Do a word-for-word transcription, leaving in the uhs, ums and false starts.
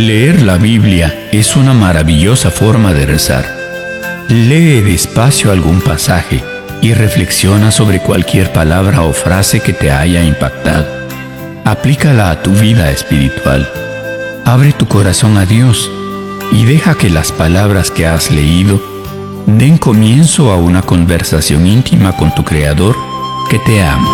Leer la Biblia es una maravillosa forma de rezar. Lee despacio algún pasaje y reflexiona sobre cualquier palabra o frase que te haya impactado. Aplícala a tu vida espiritual. Abre tu corazón a Dios y deja que las palabras que has leído den comienzo a una conversación íntima con tu Creador que te ama.